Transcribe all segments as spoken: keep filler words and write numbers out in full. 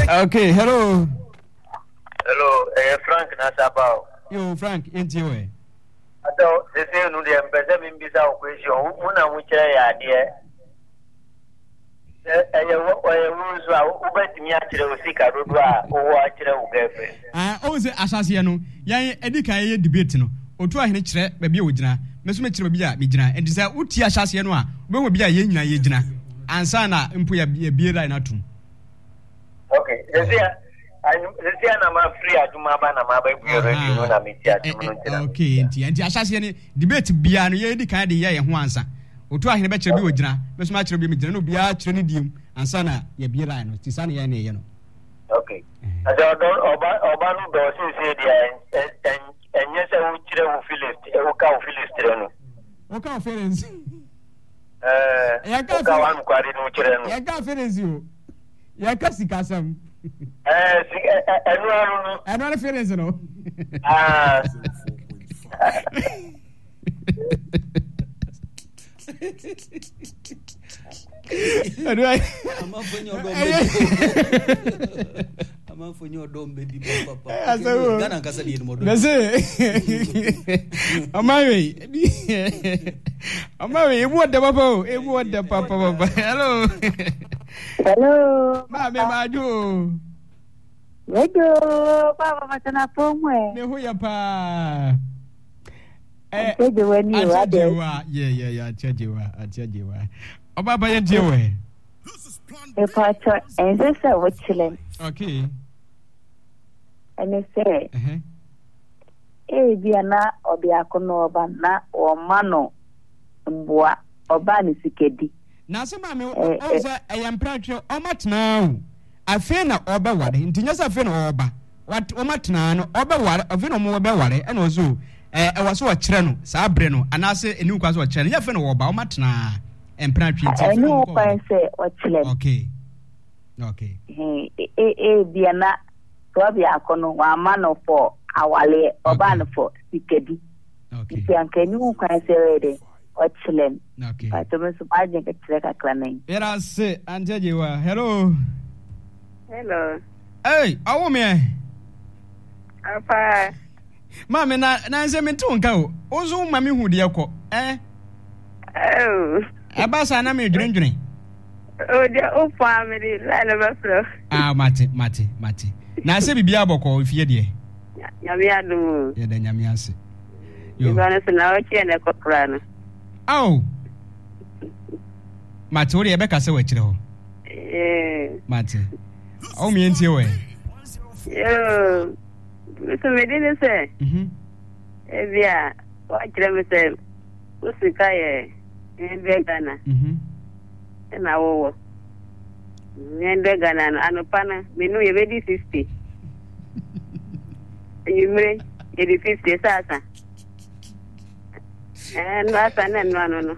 Okay, hello. Hello, eh Frank Nasabao. Yo Frank, into we. Ado, they say no dey mpese mi mbisa question. Una mu kire ya de. Eh eh wo eh wo so a ubetimi a kire osika dodo a wo a kire wo girlfriend. Ah, o se asase no. Yan edika ye debate no. Otu ahene kire ba bi a wogina. Meso me kire ba bi a me gina. Enti say uti asase no a, be wo bi a ye nyina ye gina. Ansa na mpo ya bi rai na tum. Okay, they say They na ma free aduma ba na ma ba ku ready no na me ti aduma no. Okay, enti enti asase ne debate bia no ye di kan de ye ye ho ansa. Otu ahene be kire bi wogina. Meso ma kire bi me gina no bia kire ne dim ansa na ye bi rai no. Ti sa na ye na ye no. Okay. Ade odo oba oba no do se se dia en enye se wo kire wo Philist, e wo ka wo Philist re no. O ka feelings. Eh, ya ka ka wan kwari no kire no. Ya ka feelings yo. Ya ka sikasam. Eh, enu anu no. Enu anu feelings no. Ah. Anyway, I'm not for your dom. I'm not for your dom, baby. Papa. Gana kasa di mo. Nase. Amawe. Amawe, ebu da papa, ebu da papa papa. Hello. Hello. Mame maju. Wedo, papa matana pomwe. Me hu ya pa. Eh, Wedo weni wa de. Yeah, yeah, yeah, achajewa, achajewa. Oba ba ye die we. E pa cho enze se wo chile. Okay. Ene se. Eh. E bia na obi akono oba na o mano mboa oba ni sikedi. Na se ma me o se eyempratwe o matena o. Afi na oba ware. Ntinya se afi na oba. Wat o matena no oba ware, afi na mo oba ware. E no so eh e waso o kire no, sa bre no, anase eni kwa so o kire. Ya afi na oba o matena. Empire twenty. I know what say what chile. Okay. Okay. Eh eh eh bia na so bia akono wa mano for awale oba no for sikedi. Okay. If you can you can say ready what chile. Okay. But to me so ba je ka chile ka klanen. Era se anjejewa. Hello. Hello. Hey, awo me. Apa. Mama na na nse me ntonka o. Ozo mama hu de ekọ. Eh. Oh. Abasa na me dwendwene. O de o family la na ba fro. Ah, mate, mate, mate. Na se bibia bokọ ofie de. Nyame adu. Ye da nyame ase. Yo. Ibana se na o che na kokra no. Au. Mate, wo de be ka se wa kire ho. Eh. Mate. Au mi entie we. Yo. So me de se. Mhm. E bia, wa kire me se. O sika ye. Ende Ghana. Mhm. Na wo. Ende Ghana no anopana menu ye be fifty. Yimre ye di fifty sasa. Eh no asa na no no no.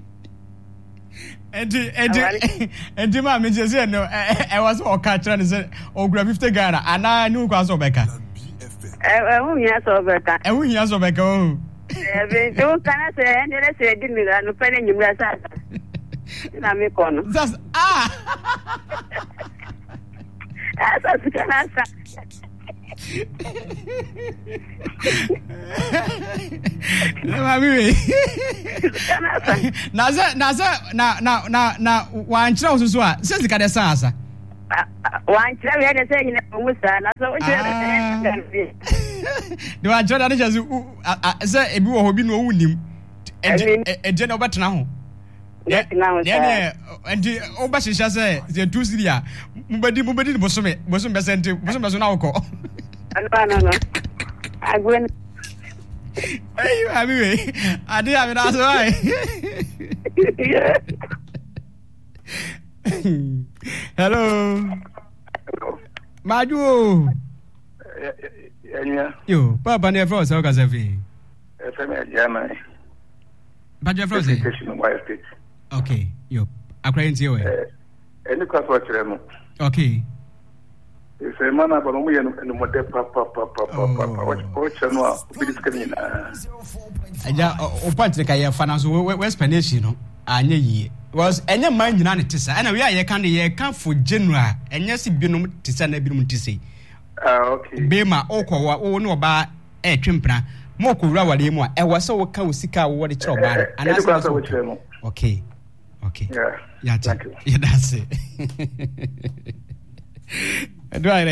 Enti enti enti ma me jese no e was o ka kira ne se o gra fifty Ghana ana ni kwa so beka. Eh hu nya so beka. E hu nya so beka o. Eh be do kana se ende se di mi no pene nyimra sasa. Na me kono. Just ah. Asa sikana sa. Na mi. Na za na za na na na na wa nchira osusu a se sika de sa asa. Wa nchira we de se nyina musa na so o je. De wa nchira de jesu se ebi wo hobi no wunim. E e je na obetena ho. Ya na ya enti oba shisha se ze two siria mubedi mubedi bosome bosome besente bosome beso na woko no no no agwen ayi abi we ade abi na so ai hello maju Enya yo papa ne fro so ka se fi e fe me jama ba je fro se okay yo akrai ntie we eh eni kwa so kire no okay se mana ba no mu ye no mo de pa pa pa pa pa pa o che no a bi diskani na aja o point ka ye fa na so we explanation no anye yie was any man you tisa and we are ye can ye can for general and yes binum tisa na binum tisi ah okay bema okwa o no ba e twempna mo ko wura wale mu a e wase wo ka osika wo de kire oba ana so okay okay yeah yeah thank you yeah that's it do I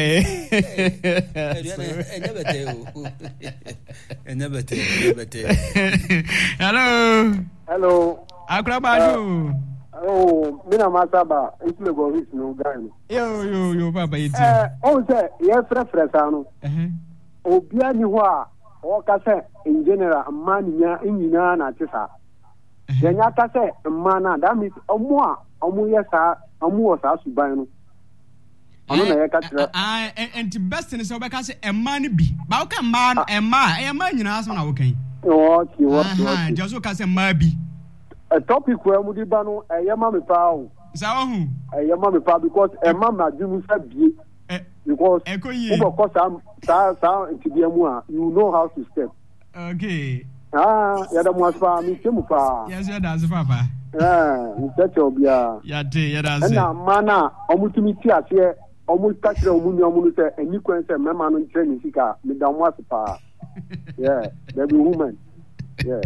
hello hello akrabaju oh mina masaba isle go his no guy yo yo yo baba yiti eh o say ye frefre sa no eh obia ni ho a o ka say in general amani nya nyina na tisa ye nya ka say mana that means omo a omo ye sa omo o sa suban no ono na ye ka tira ah enti best ni say obeka say emma ni bi ba o ka ma no emma emma nyina so na wo kan o ki wo ah just ka say emma bi a topic where mudi ba no e ye ma me pa o sa wo hu e ye ma me pa because emma ma dimu sa bie because who cause some some to be a you know how to step. Okay. Ah, ya da mo fa mi temu pa. Yes, ya da papa. Eh, mi tete obia. Ya te, ya da se. Na mana omutumi ti ase, omu kakire omu ni omu se eni kwense mema no training sika, mi da mo ase pa. Yeah, there be woman. Yeah.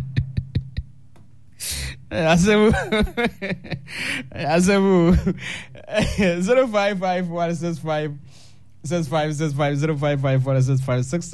Asebu. Asebu. zero five five one six five six five six five zero five five four six five six